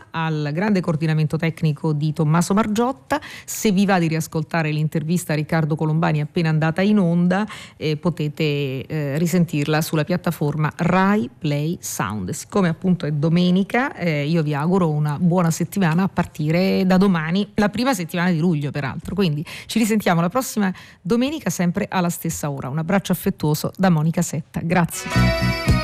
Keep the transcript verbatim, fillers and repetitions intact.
regia, al grande coordinamento tecnico di Tommaso Margiotta. Se vi va di riascoltare l'intervista a Riccardo Colombani appena andata in onda, eh, potete eh, risentirla sulla piattaforma Rai Play Sound. Siccome appunto è domenica, eh, io vi auguro una buona settimana a partire da domani, la prima settimana di luglio peraltro, quindi ci risentiamo la prossima domenica sempre alla stessa ora. Un abbraccio affettuoso da Monica Setta, grazie.